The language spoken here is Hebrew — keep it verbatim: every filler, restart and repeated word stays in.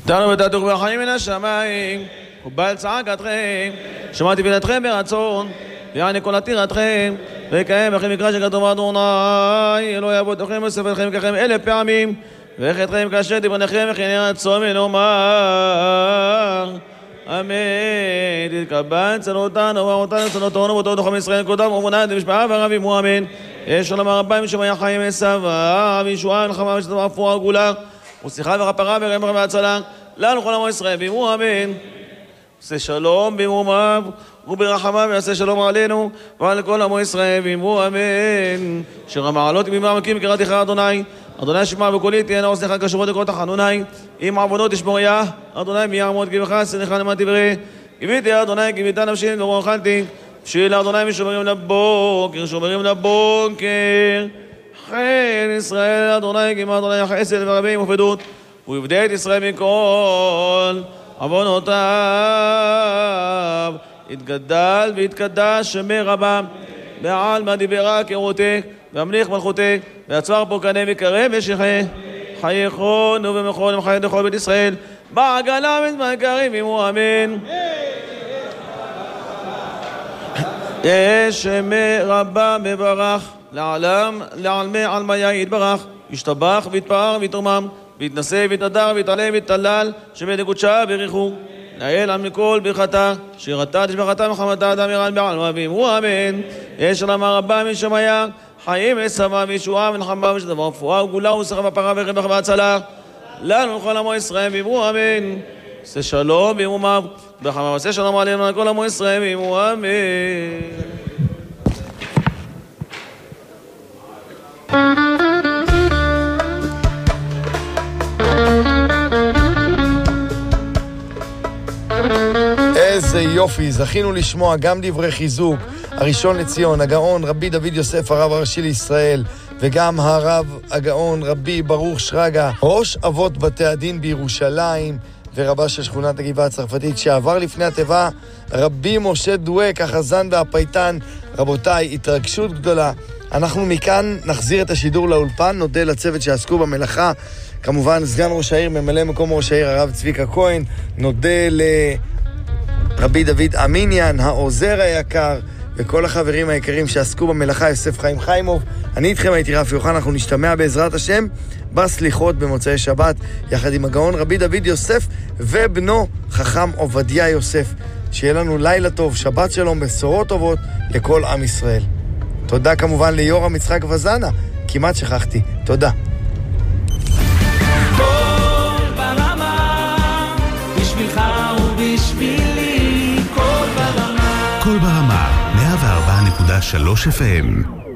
תנו ותתוך ברחמים מן השמיים, ובל צעקתכם, שמעתי תפילתכם ברצון, ויעני כל עתירתכם, ויקיים בכם מקרא שכתוב אדוני, אלוהי אבותיכם יוסף אתכם ככם אלף פעמים, וחטאכם כאשר תברכם וכן ירצון ונאמר אמן. תתקבל צלותנו ואותנו צלותנו ואותו חכם ישראל קודם ומונעת משפחה ורבים הוא אמן. יש עולם הרבה משמעי החיים מסבה וישועה ולחמה ושתמה אפורה וגולה ושיחה וכפרה ורמח והצלה לנו כל עמו ישראל בימו אמן. עושה שלום במרומיו וברחמיו ויעשה שלום עלינו ועל כל עמו ישראל בימו אמן. שרמעלות במעמקים קראתך אדוני, אדוני שמע בקולי תהיינה עושיך קשורות לכל תחנוני, אם עבודות תשמוריה, אדוני מי יעמוד גבך סליחה למען תברא. גיביתי אדוני גיביתה נפשי לא אכלתי, בשביל אדוני משומרים לבוקר שומרים לבוקר. חן ישראל אדוני גימה אדוני חסד ורבים ופדות, ויפדה את ישראל מכל עוונותיו. יתגדל ויתקדש שמי רבה בעלמא דיברה כרותי והמליך מלכותי והצוהר פה קנה וקרב ושכה חייכון ובמכון ומחיית לכל בית ישראל בעגלה בזמן קריב עמו אמן. יש שמי רבה מברך לעלם לעלמי עלמיה יתברך ישתבח ויתפאר ויתרומם ויתנשא ויתהדר ויתעלה ויתהלל שמי קודשה בריחו נעל עם מכל ברכתה שירתה תשבחתה מחמתה דמירן בעלמה ואמרו אמן. יש רמה רבה משמיה חיים ושמה וישועה ונחמה ושדבר רפואה וגאולה ושכר ופרה ורמח והצלה לנו לכל עמו ישראל ואמרו אמן. עשה שלום במרומיו ברחמיו עשה שלום עלינו על כל עמו ישראל ואמרו אמן. איזה יופי, זכינו לשמוע גם דברי חיזוק, הראשון לציון, הגאון רבי דוד יוסף הרב הראשי לישראל, וגם הרב הגאון רבי ברוך שרגא, ראש אבות בתי הדין בירושלים, ורבה של שכונת הגבעה הצרפתית, שעבר לפני התיבה, רבי משה דואק, החזן והפייטן. רבותיי, התרגשות גדולה. אנחנו מכאן נחזיר את השידור לאולפן, נודה לצוות שעסקו במלאכה, כמובן סגן ראש העיר, ממלא מקום ראש העיר הרב צביקה כהן, נודה ל... רבי דוד אמיניאן, העוזר היקר, וכל החברים היקרים שעסקו במלאכה, יוסף חיים חיימוב. אני איתכם הייתי רפי יוחנן, אנחנו נשתמע בעזרת השם בסליחות במוצאי שבת, יחד עם הגאון רבי דוד יוסף ובנו חכם עובדיה יוסף. שיהיה לנו לילה טוב, שבת שלום, בשורות טובות לכל עם ישראל. תודה כמובן ליורם יצחק וזנה, כמעט שכחתי, תודה. כל ברמה, בשבילך ובשבילי, כל ברמה. כל ברמה, מאה וארבע נקודה שלוש אף אם.